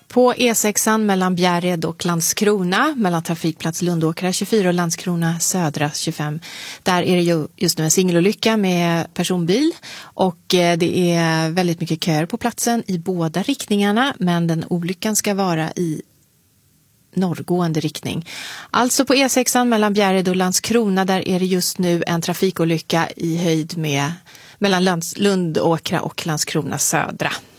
På E6 mellan Bjärred och Landskrona, mellan trafikplats Lundåkra 24 och Landskrona södra 25. Där är det ju just nu en singelolycka med personbil och det är väldigt mycket köer på platsen i båda riktningarna, men den olyckan ska vara i norrgående riktning. Alltså på E6 mellan Bjärred och Landskrona, där är det just nu en trafikolycka i höjd med mellan Lundåkra och Landskrona södra.